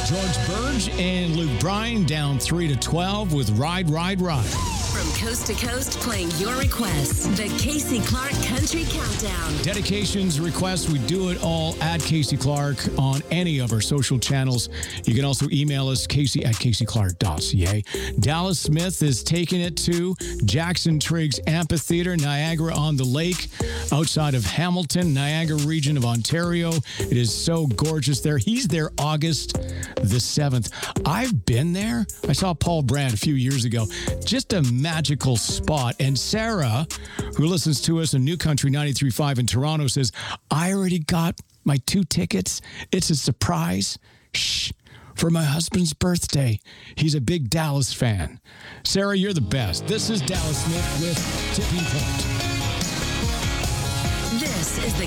George Burge and Luke Bryan down 3-12 with Ride, Ride, Ride. From coast to coast, playing your requests. The Casey Clark Country Countdown. Dedications, requests, we do it all at Casey Clark on any of our social channels. You can also email us, casey@caseyclark.ca. Dallas Smith is taking it to Jackson Triggs Amphitheater, Niagara-on-the-Lake, outside of Hamilton, Niagara region of Ontario. It is so gorgeous there. He's there August the 7th. I've been there. I saw Paul Brand a few years ago. Just a magical spot. And Sarah, who listens to us in New Country 93.5 in Toronto, says, I already got my 2 tickets. It's a surprise. Shh. For my husband's birthday. He's a big Dallas fan. Sarah, you're the best. This is Dallas Smith with Tipping Point.